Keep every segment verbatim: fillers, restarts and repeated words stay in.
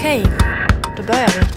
Okej, då börjar vi.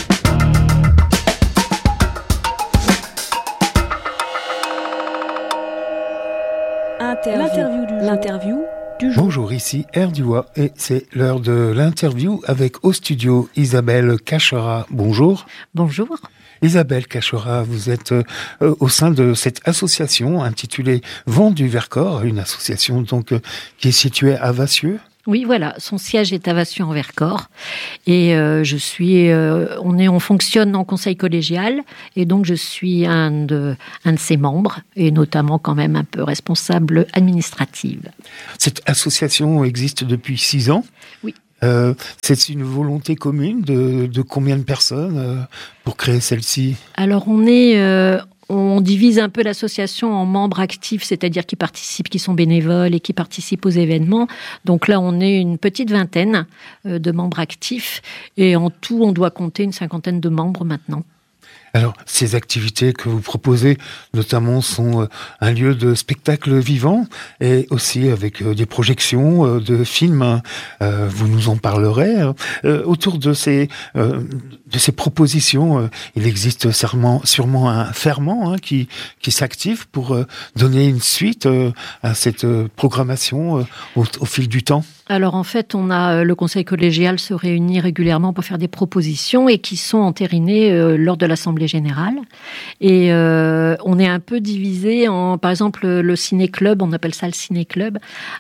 L'interview du jour. L'interview du jour. Bonjour, ici Erdua et c'est l'heure de l'interview avec au studio Isabelle Cachera. Bonjour. Bonjour. Isabelle Cachera, vous êtes euh, au sein de cette association intitulée Vent du Vercors, une association donc euh, qui est située à Vassieux. Oui, voilà, son siège est à Vassieux en Vercors et euh, je suis, euh, on est, on fonctionne en conseil collégial et donc je suis un de, un de ses membres et notamment quand même un peu responsable administrative. Cette association existe depuis six ans. Oui. Euh, c'est une volonté commune de, de combien de personnes euh, pour créer celle-ci ? Alors on est, euh, on divise un peu l'association en membres actifs, c'est-à-dire qui participent, qui sont bénévoles et qui participent aux événements. Donc là, on est une petite vingtaine euh, de membres actifs et en tout, on doit compter une cinquantaine de membres maintenant. Alors, ces activités que vous proposez, notamment, sont euh, un lieu de spectacle vivant et aussi avec euh, des projections euh, de films. Hein. Euh, vous nous en parlerez. Hein. Euh, autour de ces euh, de ces propositions, euh, il existe sûrement, sûrement un ferment hein, qui qui s'active pour euh, donner une suite euh, à cette euh, programmation euh, au, au fil du temps. Alors en fait, on a le conseil collégial se réunit régulièrement pour faire des propositions et qui sont entérinées euh, lors de l'assemblée générale. Et euh, on est un peu divisé en, par exemple, le ciné-club, on appelle ça le ciné-club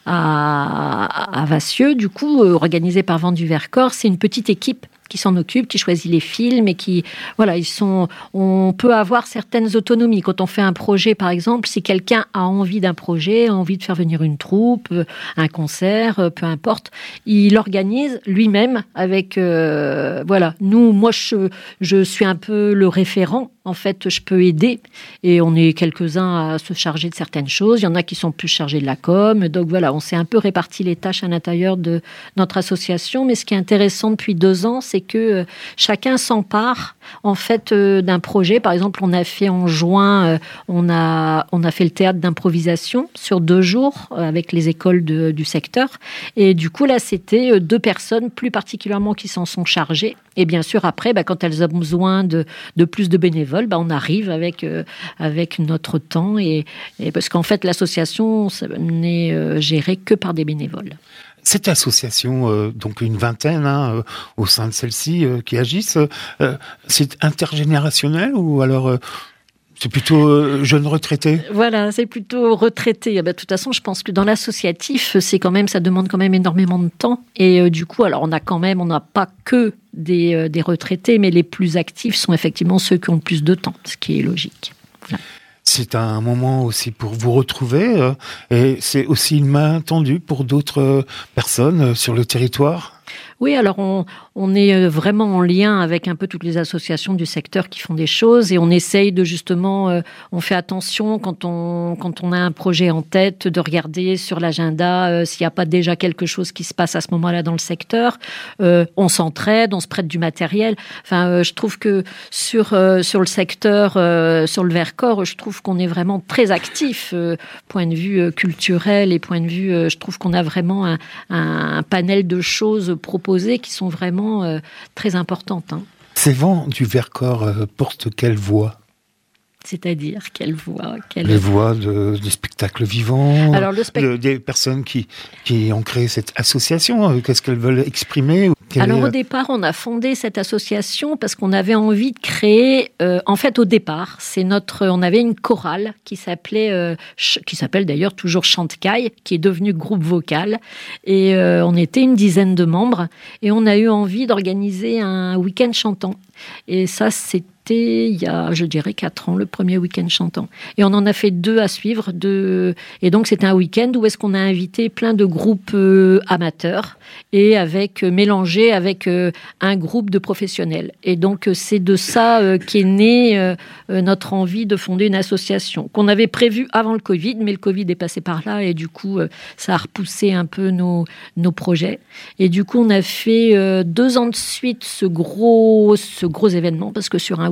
à, à Vassieux, du coup, euh, organisé par Vent du Vercors. C'est une petite équipe qui s'en occupe, qui choisit les films et qui, voilà, ils sont, on peut avoir certaines autonomies. Quand on fait un projet, par exemple, si quelqu'un a envie d'un projet, a envie de faire venir une troupe, un concert, peu importe, il organise lui-même avec, euh, voilà. Nous, moi, je, je suis un peu le référent. En fait, je peux aider et on est quelques-uns à se charger de certaines choses. Il y en a qui sont plus chargés de la com. Donc voilà, on s'est un peu réparti les tâches à l'intérieur de notre association. Mais ce qui est intéressant depuis deux ans, c'est que chacun s'empare en fait d'un projet. Par exemple, on a fait en juin, on a on a fait le théâtre d'improvisation sur deux jours avec les écoles de, du secteur. Et du coup là, c'était deux personnes plus particulièrement qui s'en sont chargées. Et bien sûr après, bah, quand elles ont besoin de de plus de bénévoles, bah, on arrive avec euh, avec notre temps et, et parce qu'en fait l'association n'est euh, gérée que par des bénévoles. Cette association, euh, donc une vingtaine hein, euh, au sein de celle-ci euh, qui agissent, euh, c'est intergénérationnel ou alors euh, c'est plutôt euh, jeunes retraités ? Voilà, c'est plutôt retraités. Ben, de toute façon, je pense que dans l'associatif, c'est quand même, ça demande quand même énormément de temps. Et euh, du coup, alors on a quand même, on n'a pas que des, euh, des retraités, mais les plus actifs sont effectivement ceux qui ont le plus de temps, ce qui est logique. Voilà. C'est un moment aussi pour vous retrouver euh, et c'est aussi une main tendue pour d'autres euh, personnes euh, sur le territoire. Oui, alors on, on est vraiment en lien avec un peu toutes les associations du secteur qui font des choses et on essaye de justement, euh, on fait attention quand on, quand on a un projet en tête de regarder sur l'agenda euh, s'il n'y a pas déjà quelque chose qui se passe à ce moment-là dans le secteur. Euh, on s'entraide, on se prête du matériel. Enfin, euh, je trouve que sur, euh, sur le secteur, euh, sur le Vercors, je trouve qu'on est vraiment très actif, euh, point de vue euh, culturel et point de vue, euh, je trouve qu'on a vraiment un, un, un panel de choses proposées qui sont vraiment euh, très importantes. Hein. Ces Vents du Vercors euh, portent quelle voix ? C'est-à-dire quelle voix quelle... Les voix de, des spectacles vivants, Alors, le spect... de, des personnes qui, qui ont créé cette association. Qu'est-ce qu'elles veulent exprimer ? Quelle Alors est... au départ, on a fondé cette association parce qu'on avait envie de créer. Euh, en fait, au départ, c'est notre. On avait une chorale qui s'appelait, euh, ch- qui s'appelle d'ailleurs toujours Chantecaille, qui est devenue groupe vocal. Et euh, on était une dizaine de membres et on a eu envie d'organiser un week-end chantant. Et ça, c'était il y a, je dirais, quatre ans, le premier week-end chantant. Et on en a fait deux à suivre. Deux... Et donc, c'était un week-end où est-ce qu'on a invité plein de groupes euh, amateurs et avec euh, mélangé avec euh, un groupe de professionnels. Et donc, euh, c'est de ça euh, qu'est née euh, euh, notre envie de fonder une association qu'on avait prévue avant le Covid, mais le Covid est passé par là et du coup, euh, ça a repoussé un peu nos, nos projets. Et du coup, on a fait euh, deux ans de suite ce gros, ce gros événement parce que sur un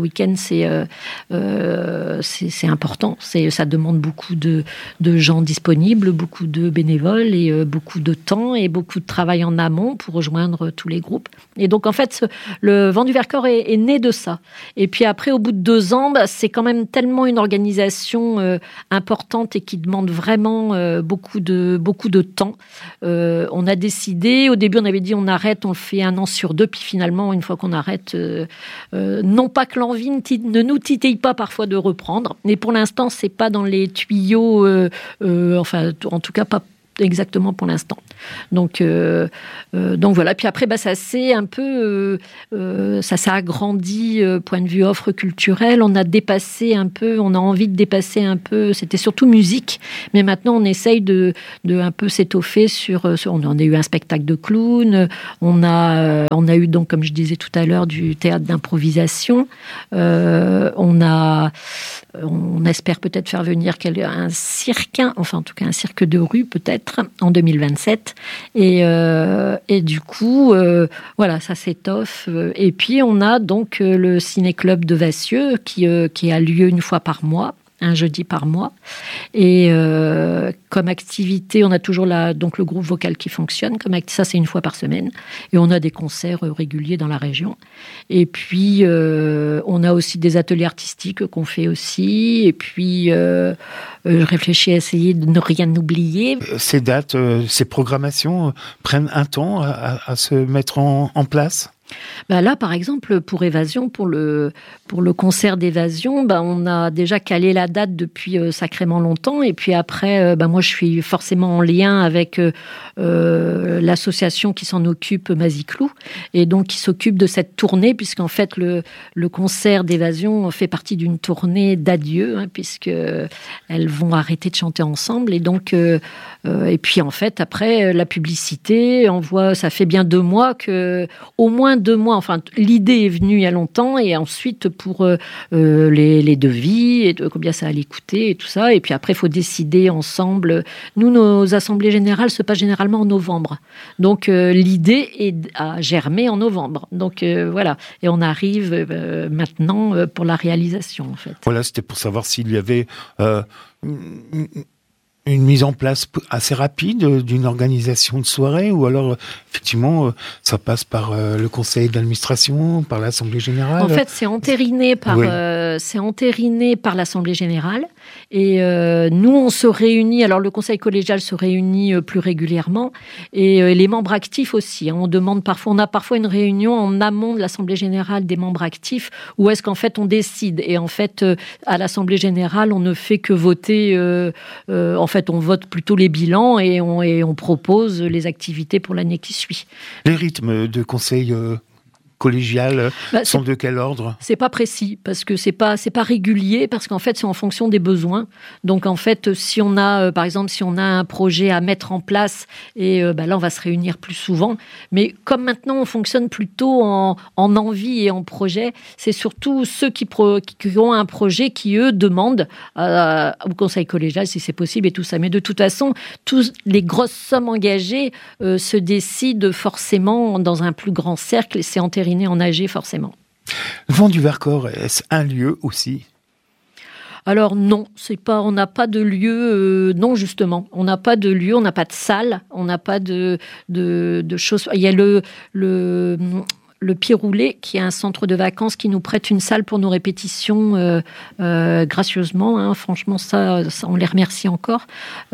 week-end, c'est, euh, euh, c'est, c'est important. C'est, ça demande beaucoup de, de gens disponibles, beaucoup de bénévoles et euh, beaucoup de temps et beaucoup de travail en amont pour rejoindre tous les groupes. Et donc, en fait, le Vent du Vercors est, est né de ça. Et puis après, au bout de deux ans, bah, c'est quand même tellement une organisation euh, importante et qui demande vraiment euh, beaucoup de, beaucoup de temps. Euh, on a décidé, au début, on avait dit on arrête, on le fait un an sur deux, puis finalement, une fois qu'on arrête, euh, euh, non pas que l'envie ne, t- ne nous titille pas parfois de reprendre, mais pour l'instant, c'est pas dans les tuyaux, euh, euh, enfin, en tout cas, pas exactement pour l'instant. Donc, euh, euh, donc voilà. Puis après, bah, ça s'est un peu, euh, euh, ça s'est agrandi, euh, point de vue offre culturelle. On a dépassé un peu, on a envie de dépasser un peu. C'était surtout musique, mais maintenant on essaye de, de un peu s'étoffer sur, sur. On a eu un spectacle de clown. On a, euh, on a eu donc, comme je disais tout à l'heure, du théâtre d'improvisation. Euh, on a, on espère peut-être faire venir un cirque, enfin en tout cas un cirque de rue peut-être en deux mille vingt-sept et, euh, et du coup euh, voilà, ça s'étoffe et puis on a donc le ciné-club de Vassieux qui, euh, qui a lieu une fois par mois, un jeudi par mois et euh, comme activité on a toujours la, donc le groupe vocal qui fonctionne comme acti- ça c'est une fois par semaine et on a des concerts réguliers dans la région et puis euh, on a aussi des ateliers artistiques qu'on fait aussi et puis euh, je réfléchis à essayer de ne rien oublier. Ces dates, ces programmations prennent un temps à, à, à se mettre en, en place? Ben là, par exemple, pour Évasion, pour le, pour le concert d'Évasion, ben on a déjà calé la date depuis euh, sacrément longtemps. Et puis après, euh, ben moi, je suis forcément en lien avec euh, l'association qui s'en occupe, Maziclou, et donc qui s'occupe de cette tournée, puisqu'en fait, le, le concert d'Évasion fait partie d'une tournée d'adieu, hein, puisqu'elles vont arrêter de chanter ensemble. Et donc, euh, euh, et puis en fait, après, la publicité, on voit, ça fait bien deux mois que, au moins deux mois, enfin, l'idée est venue il y a longtemps, et ensuite pour euh, les, les devis, et de, combien ça allait coûter, et tout ça, et puis après, il faut décider ensemble. Nous, nos assemblées générales se passent généralement en novembre, donc euh, l'idée est à germer en novembre, donc euh, voilà, et on arrive euh, maintenant euh, pour la réalisation, en fait. Voilà, c'était pour savoir s'il y avait euh, une mise en place assez rapide d'une organisation de soirée, ou alors effectivement ça passe par euh, le conseil d'administration, par l'assemblée générale. En fait, c'est entériné par oui. euh, c'est entériné par l'assemblée générale et euh, nous on se réunit. Alors le conseil collégial se réunit euh, plus régulièrement et euh, les membres actifs aussi. Hein, on demande parfois, on a parfois une réunion en amont de l'assemblée générale des membres actifs où est-ce qu'en fait on décide et en fait euh, à l'assemblée générale on ne fait que voter. Euh, euh, en fait, on vote plutôt les bilans et on, et on propose les activités pour l'année qui suit. Les rythmes de conseil euh, collégial bah, sont de quel ordre ? C'est pas précis parce que c'est pas c'est pas régulier parce qu'en fait c'est en fonction des besoins. Donc en fait si on a euh, par exemple si on a un projet à mettre en place et euh, bah, là on va se réunir plus souvent. Mais comme maintenant on fonctionne plutôt en, en envie et en projet, c'est surtout ceux qui, pro, qui ont un projet qui eux demandent euh, au conseil collégial si c'est possible et tout ça. Mais de toute façon tous les grosses sommes engagées euh, se décident forcément dans un plus grand cercle et c'est entériné en A G forcément. Le Vent du Vercors, est-ce un lieu aussi ? Alors non, c'est pas, on n'a pas de lieu, euh, non justement, on n'a pas de lieu, on n'a pas de salle, on n'a pas de, de, de choses. Il y a le, le, le Pied Roulé, qui est un centre de vacances qui nous prête une salle pour nos répétitions euh, euh, gracieusement. Hein, franchement, ça, ça, on les remercie encore.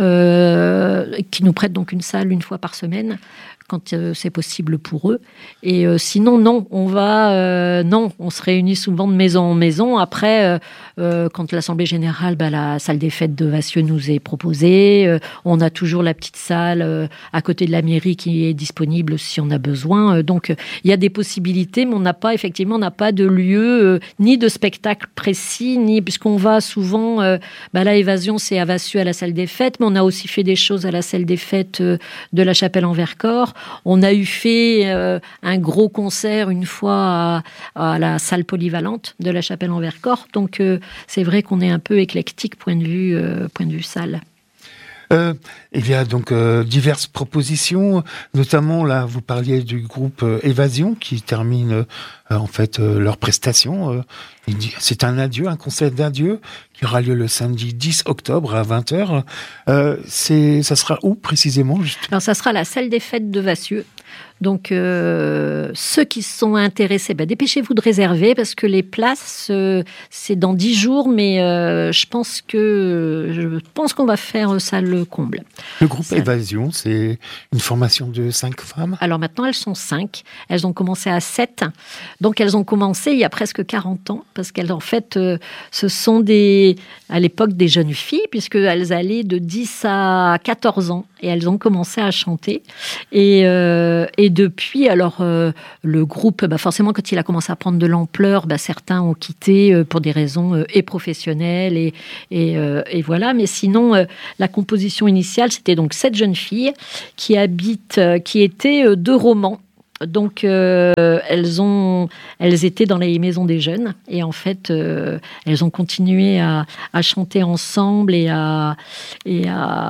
Euh, qui nous prête donc une salle une fois par semaine, quand euh, c'est possible pour eux. Et euh, sinon, non, on va, euh, non, on se réunit souvent de maison en maison. Après, euh, euh, quand l'Assemblée générale, bah, la salle des fêtes de Vassieux nous est proposée. Euh, on a toujours la petite salle euh, à côté de la mairie qui est disponible si on a besoin. Euh, donc, il euh, y a des possibilités, mais on n'a pas, effectivement, on n'a pas de lieu, euh, ni de spectacle précis, ni, puisqu'on va souvent, euh, bah, là, Évasion, c'est à Vassieux, à la salle des fêtes, mais on a aussi fait des choses à la salle des fêtes euh, de la Chapelle en Vercors. On a eu fait euh, un gros concert une fois à, à la salle polyvalente de la Chapelle en Vercors. Donc, euh, c'est vrai qu'on est un peu éclectique point de vue, euh, point de vue salle. Euh, il y a donc euh, diverses propositions, notamment là, vous parliez du groupe euh, Évasion qui termine euh, en fait euh, leur prestation. Euh, il dit, c'est un adieu, un concert d'adieu qui aura lieu le samedi dix octobre à vingt heures. Euh, c'est, ça sera où précisément juste Alors ça sera à la salle des fêtes de Vassieux. Donc, euh, ceux qui sont intéressés, ben, dépêchez-vous de réserver parce que les places, euh, c'est dans dix jours, mais euh, je pense que je pense qu'on va faire ça le comble. Le groupe ça... Évasion, c'est une formation de cinq femmes. Alors maintenant, elles sont cinq. Elles ont commencé à sept. Donc, elles ont commencé il y a presque quarante ans parce qu'elles, en fait, euh, ce sont des, à l'époque des jeunes filles puisqu'elles allaient de dix à quatorze ans et elles ont commencé à chanter. Et, euh, et depuis, alors, euh, le groupe, bah forcément, quand il a commencé à prendre de l'ampleur, bah, certains ont quitté euh, pour des raisons euh, et professionnelles et, et, euh, et voilà. Mais sinon, euh, la composition initiale, c'était donc sept jeunes filles qui habitent, euh, qui étaient euh, de Romans. Donc, euh, elles ont, elles étaient dans les maisons des jeunes et en fait, euh, elles ont continué à, à chanter ensemble et à, et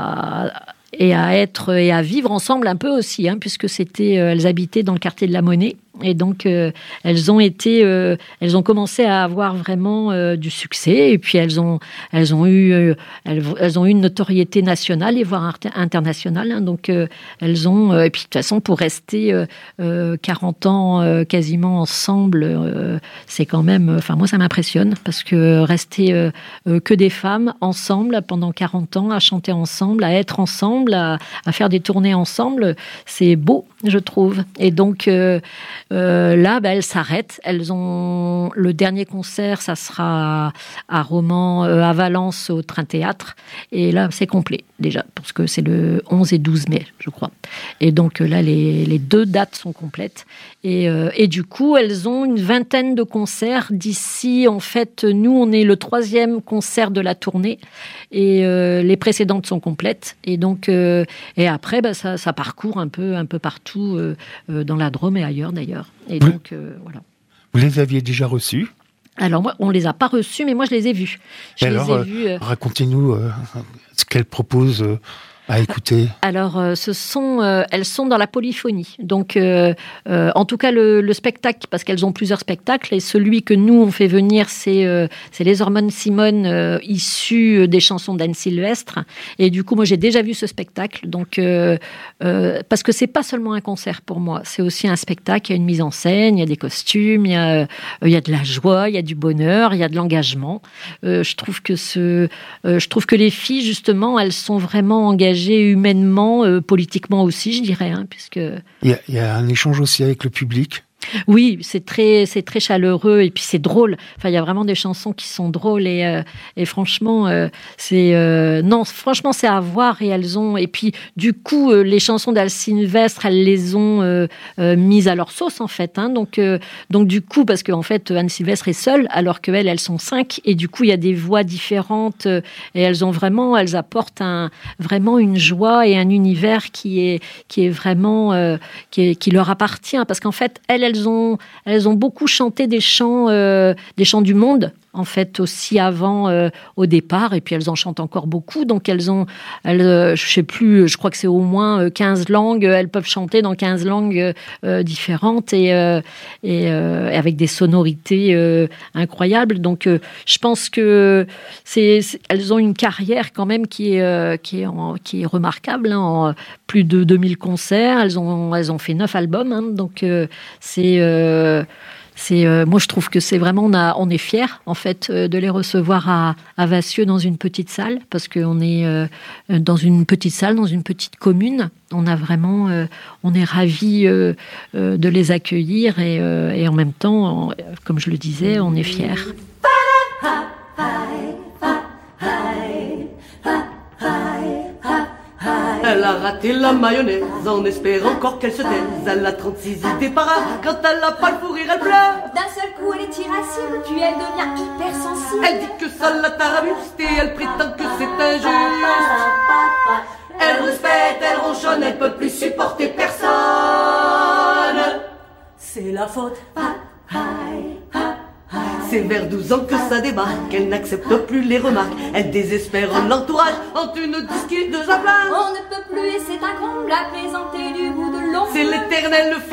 à et à être et à vivre ensemble un peu aussi, hein, puisque c'était, euh, elles habitaient dans le quartier de la Monnaie. Et donc, euh, elles ont été, euh, elles ont commencé à avoir vraiment euh, du succès. Et puis, elles ont, elles ont eu, euh, elles, elles ont eu une notoriété nationale et voire internationale. Hein, donc, euh, elles ont, euh, et puis de toute façon, pour rester euh, euh, quarante ans euh, quasiment ensemble, euh, c'est quand même, enfin moi, ça m'impressionne parce que rester euh, euh, que des femmes ensemble pendant quarante ans, à chanter ensemble, à être ensemble, à, à faire des tournées ensemble, c'est beau, je trouve. Et donc euh, Euh, là, bah, elles s'arrêtent. Elles ont le dernier concert, ça sera à Romans, euh, à Valence, au Train Théâtre. Et là, c'est complet déjà, parce que c'est le onze et douze mai, je crois. Et donc là, les, les deux dates sont complètes. Et, euh, et du coup, elles ont une vingtaine de concerts d'ici. En fait, nous, on est le troisième concert de la tournée, et euh, les précédentes sont complètes. Et donc, euh, et après, bah, ça, ça parcourt un peu, un peu partout euh, euh, dans la Drôme et ailleurs d'ailleurs. Et oui. donc, euh, voilà. Vous les aviez déjà reçus ? Alors, moi, on ne les a pas reçus, mais moi, je les ai vus. Je et les alors, ai euh, vus. Euh... Racontez-nous euh, ce qu'elles proposent euh, à écouter. Alors, euh, ce sont, euh, elles sont dans la polyphonie. Donc, euh, euh, en tout cas, le, le spectacle, parce qu'elles ont plusieurs spectacles, et celui que nous, on fait venir, c'est, euh, c'est Les Hormones Simone, euh, issu des chansons d'Anne Sylvestre. Et du coup, moi, j'ai déjà vu ce spectacle. Donc, euh, euh, parce que c'est pas seulement un concert pour moi, c'est aussi un spectacle. Il y a une mise en scène, il y a des costumes, il y a, euh, il y a de la joie, il y a du bonheur, il y a de l'engagement. Euh, je trouve que ce, euh, je trouve que les filles, justement, elles sont vraiment engagées humainement, euh, politiquement aussi, je dirais, hein, puisque... Il y, a, il y a un échange aussi avec le public. Oui, c'est très, c'est très chaleureux et puis c'est drôle. Enfin, il y a vraiment des chansons qui sont drôles et, euh, et franchement, euh, c'est euh, non, franchement, c'est à voir et elles ont et puis du coup, euh, les chansons d'Anne Sylvestre, elles les ont euh, euh, mises à leur sauce en fait. Hein, donc, euh, donc du coup, parce qu'en fait, Anne Sylvestre est seule, alors qu'elles, elles sont cinq et du coup, il y a des voix différentes euh, et elles ont vraiment, elles apportent un vraiment une joie et un univers qui est qui est vraiment euh, qui, est, qui leur appartient parce qu'en fait, elles Elles ont, elles ont beaucoup chanté des chants, euh, des chants du monde, en fait, aussi avant, euh, au départ, et puis elles en chantent encore beaucoup. Donc, elles ont, elles, euh, je sais plus, je crois que c'est au moins quinze langues. Elles peuvent chanter dans quinze langues euh, différentes et, euh, et euh, avec des sonorités euh, incroyables. Donc, euh, je pense que c'est, c'est, elles ont une carrière quand même qui est, euh, qui est, en, qui est remarquable. Hein, en plus de deux mille concerts. Elles ont, elles ont fait neuf albums. Hein, donc, euh, c'est... Euh, C'est, euh, moi, je trouve que c'est vraiment, on, a, on est fiers, en fait, euh, de les recevoir à, à Vassieux dans une petite salle, parce qu'on est euh, dans une petite salle, dans une petite commune. On a vraiment, euh, on est ravis euh, euh, de les accueillir et, euh, et en même temps, on, comme je le disais, on est fiers. Elle a raté la mayonnaise en espérant encore qu'elle se taise. Elle a trente-six idées par an, quand elle n'a pas le fou rire, elle pleure. D'un seul coup, elle est irascible, puis elle devient hypersensible. Elle dit que ça la tarabuste et elle prétend que c'est injuste. Elle rouspète, elle ronchonne, elle peut plus supporter personne. C'est la faute. C'est vers douze ans que ça débarque, elle n'accepte plus les remarques. Elle désespère l'entourage en une disque de sa place. On ne peut plus et c'est un comble à présenter du bout de l'ongle. C'est l'éternel